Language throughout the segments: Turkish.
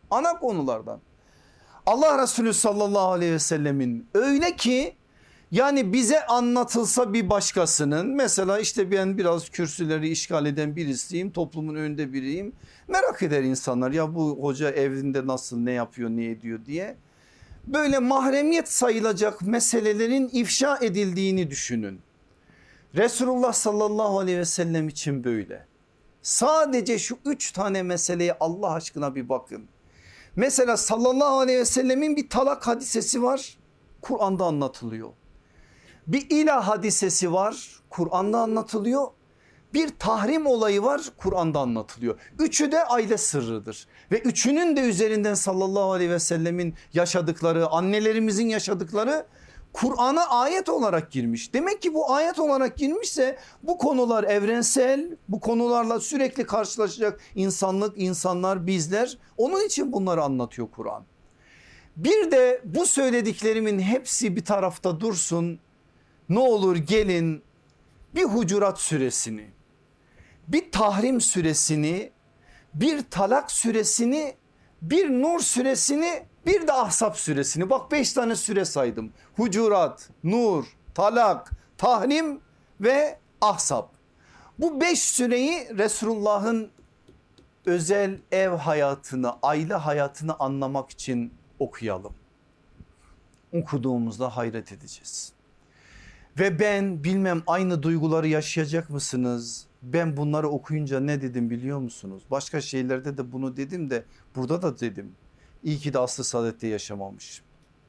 Ana konulardan. Allah Resulü sallallahu aleyhi ve sellemin öyle ki yani bize anlatılsa bir başkasının, mesela işte ben biraz kürsüleri işgal eden birisiyim, toplumun önünde biriyim, merak eder insanlar ya bu hoca evinde nasıl, ne yapıyor, ne ediyor diye. Böyle mahremiyet sayılacak meselelerin ifşa edildiğini düşünün. Resulullah sallallahu aleyhi ve sellem için böyle. Sadece şu 3 tane meseleye Allah aşkına bir bakın. Mesela sallallahu aleyhi ve sellemin bir talak hadisesi var, Kur'an'da anlatılıyor. Bir ilah hadisesi var, Kur'an'da anlatılıyor. Bir tahrim olayı var, Kur'an'da anlatılıyor. Üçü de aile sırrıdır. Ve üçünün de üzerinden sallallahu aleyhi ve sellemin yaşadıkları, annelerimizin yaşadıkları Kur'an'a ayet olarak girmiş. Demek ki bu ayet olarak girmişse bu konular evrensel, bu konularla sürekli karşılaşacak insanlık, insanlar, bizler. Onun için bunları anlatıyor Kur'an. Bir de bu söylediklerimin hepsi bir tarafta dursun. Ne olur gelin bir Hucurat suresini, bir Tahrim suresini, bir Talak suresini, bir Nur suresini, bir de Ahzab suresini. Bak 5 tane süre saydım. Hucurat, Nur, Talak, Tahrim ve Ahzab. Bu 5 süreyi Resulullah'ın özel ev hayatını, aile hayatını anlamak için okuyalım. Okuduğumuzda hayret edeceğiz. Ve ben bilmem aynı duyguları yaşayacak mısınız? Ben bunları okuyunca ne dedim biliyor musunuz? Başka şeylerde de bunu dedim de burada da dedim. İyi ki de asr-ı saadette yaşamamışım.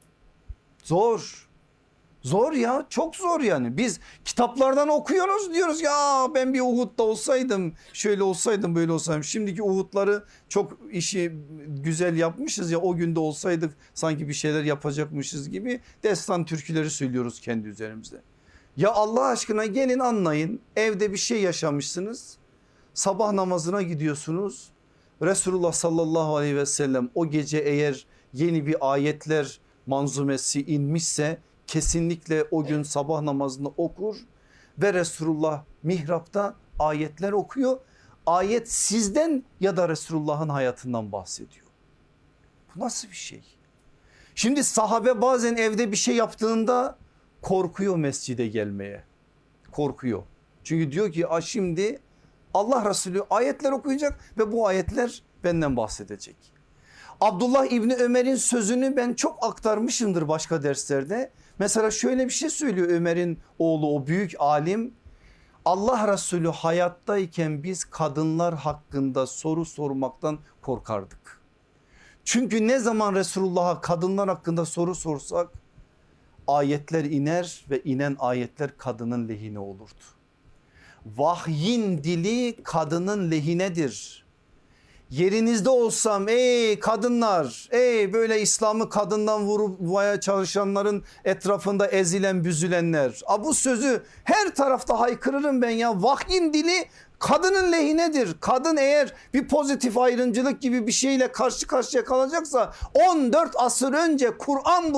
Zor. Zor ya, çok zor yani. Biz kitaplardan okuyoruz, diyoruz ya ben bir Uhud'da olsaydım, şöyle olsaydım, böyle olsaydım. Şimdiki Uhud'ları çok işi güzel yapmışız ya, o günde olsaydık sanki bir şeyler yapacakmışız gibi destan türküleri söylüyoruz kendi üzerimizde. Ya Allah aşkına gelin anlayın, evde bir şey yaşamışsınız, sabah namazına gidiyorsunuz. Resulullah sallallahu aleyhi ve sellem o gece eğer yeni bir ayetler manzumesi inmişse kesinlikle o gün sabah namazını okur ve Resulullah mihrapta ayetler okuyor. Ayet sizden ya da Resulullah'ın hayatından bahsediyor. Bu nasıl bir şey? Şimdi sahabe bazen evde bir şey yaptığında korkuyor mescide gelmeye. Korkuyor. Çünkü diyor ki şimdi Allah Resulü ayetler okuyacak ve bu ayetler benden bahsedecek. Abdullah İbni Ömer'in sözünü ben çok aktarmışımdır başka derslerde. Mesela şöyle bir şey söylüyor Ömer'in oğlu, o büyük alim. Allah Resulü hayattayken biz kadınlar hakkında soru sormaktan korkardık. Çünkü ne zaman Resulullah'a kadınlar hakkında soru sorsak ayetler iner ve inen ayetler kadının lehine olurdu. Vahyin dili kadının lehinedir. Yerinizde olsam ey kadınlar, ey böyle İslam'ı kadından vurmaya çalışanların etrafında ezilen büzülenler. Bu sözü her tarafta haykırırım ben ya. Vahyin dili kadının lehinedir. Kadın eğer bir pozitif ayrımcılık gibi bir şeyle karşı karşıya kalacaksa 14 asır önce Kur'an